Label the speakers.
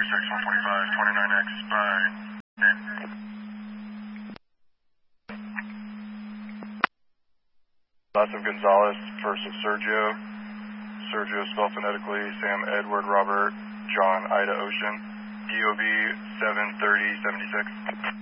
Speaker 1: 125, 29X by name. Lots of Gonzalez versus Sergio. Sergio spelled phonetically, Sam Edward Robert John Ida Ocean. DOB 73076.